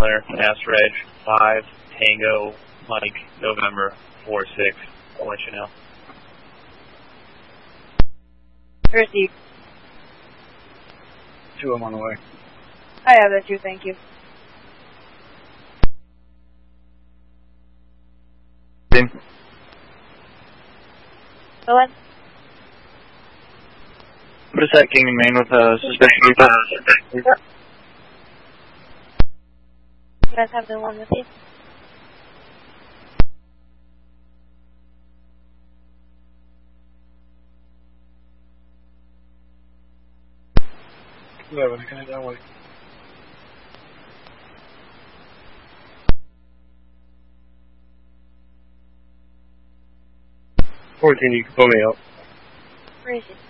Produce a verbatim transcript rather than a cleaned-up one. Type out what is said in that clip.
Tyler, Mass Reg, five, Tango, Mike, November, four six. I'll let you know. Received. Two, I'm on the way. I have that too, thank you. Team. Go ahead. What is that, King and Main with uh, suspicious people? You guys have the one with you? eleven, can I that way? fourteen, you can pull me out. Where is it?